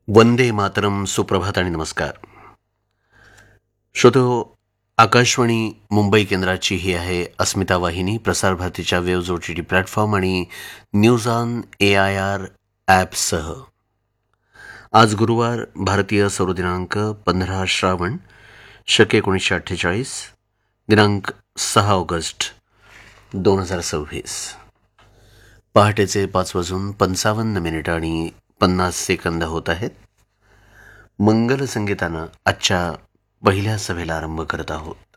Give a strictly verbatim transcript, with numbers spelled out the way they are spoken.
वंदे मातरम. सुप्रभात आणि नमस्कार. श्रोतो, आकाशवाणी मुंबई केंद्राची ही आहे अस्मिता वाहिनी, प्रसार भारतीच्या waves O T T platform आणि news on A I R ॲपसह. आज गुरुवार, भारतीय सौर दिनांक पंधरा श्रावण, शके एकोणीसशे अठ्ठेचाळीस, दिनांक सहा ऑगस्ट दोन हजार सव्वीस. पहाटेचे पाच वाजून पंचावन्न मिनिटं आणि पन्नास सेकंद होत आहेत. मंगल संगीतानं आजच्या पहिल्या सभेला आरंभ करत आहोत.